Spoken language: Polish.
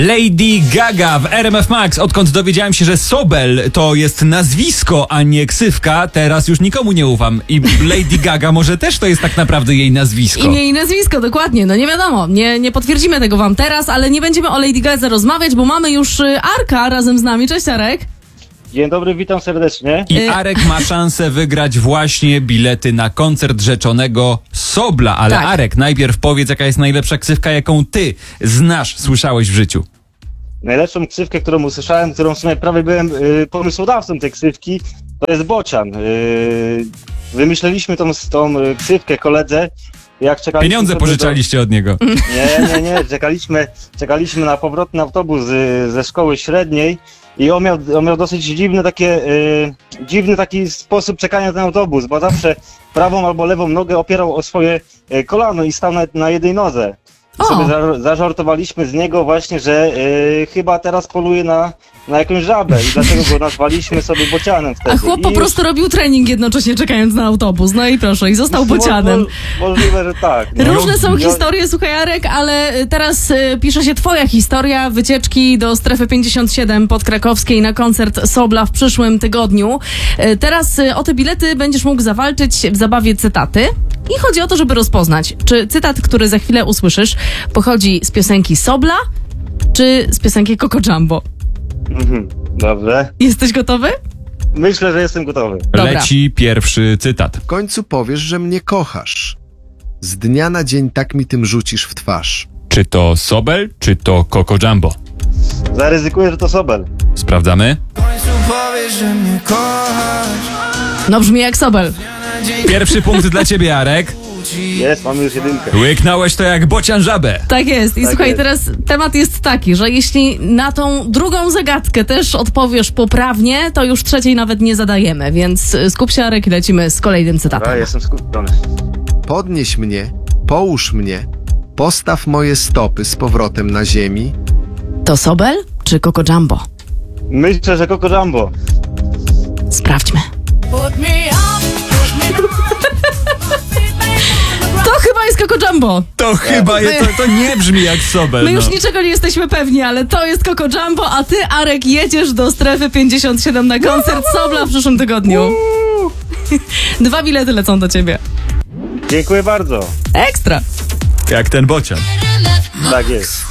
Lady Gaga w RMF Max. Odkąd dowiedziałem się, że Sobel to jest nazwisko, a nie ksywka, teraz już nikomu nie ufam. I Lady Gaga może też to jest tak naprawdę jej nazwisko. Imię i nazwisko, dokładnie. No nie wiadomo, nie potwierdzimy tego wam teraz, ale nie będziemy o Lady Gadze rozmawiać, bo mamy już Arka razem z nami. Cześć, Arek. Dzień dobry, witam serdecznie. I Arek ma szansę wygrać właśnie bilety na koncert rzeczonego Sobla. Ale tak. Arek, najpierw powiedz, jaka jest najlepsza ksywka, jaką ty znasz, słyszałeś w życiu. Najlepszą ksywkę, którą usłyszałem, którą w sumie prawie byłem pomysłodawcą tej ksywki, to jest Bocian. Wymyśleliśmy tą ksywkę koledze, jak czekaliśmy... Pieniądze pożyczaliście od niego. Nie. Czekaliśmy na powrotny autobus ze szkoły średniej i on miał dosyć dziwny taki sposób czekania na ten autobus, bo zawsze prawą albo lewą nogę opierał o swoje kolano i stał na jednej nodze. Sobie zażartowaliśmy z niego właśnie, że chyba teraz poluje na jakąś żabę i dlatego go nazwaliśmy sobie Bocianem wtedy. A chłop po prostu robił trening jednocześnie czekając na autobus. No i proszę, i został Bocianem. Możliwe, że tak. No. Różne są historie, słuchaj, Arek, ale teraz pisze się twoja historia wycieczki do strefy 57 podkrakowskiej na koncert Sobla w przyszłym tygodniu. Teraz o te bilety będziesz mógł zawalczyć w zabawie cytaty. I chodzi o to, żeby rozpoznać, czy cytat, który za chwilę usłyszysz, pochodzi z piosenki Sobla, czy z piosenki Coco Jumbo. Dobrze. Jesteś gotowy? Myślę, że jestem gotowy. Dobra. Leci pierwszy cytat. W końcu powiesz, że mnie kochasz. Z dnia na dzień tak mi tym rzucisz w twarz. Czy to Sobel, czy to Coco Jumbo? Zaryzykuję, że to Sobel. Sprawdzamy. No brzmi jak Sobel. Pierwszy punkt dla ciebie, Arek. Jest, mamy już jedynkę. Łyknąłeś to jak bocian żabę. Tak jest. I Tak słuchaj, jest. teraz temat jest taki, że jeśli na tą drugą zagadkę też odpowiesz poprawnie, to już trzeciej nawet nie zadajemy, więc skup się, Arek, i lecimy z kolejnym cytatem. Ja jestem skupiony. Podnieś mnie, połóż mnie, postaw moje stopy z powrotem na ziemi. To Sobel czy Coco Jumbo? Myślę, że Coco Jumbo. Sprawdźmy. To chyba jest Coco Jumbo. To chyba to nie brzmi jak Sobel. My już niczego nie jesteśmy pewni, ale to jest Coco Jumbo, a ty, Arek, jedziesz do strefy 57 na koncert Sobla w przyszłym tygodniu. 2 bilety lecą do ciebie. Dziękuję bardzo. Ekstra. Jak ten bocian. Tak jest.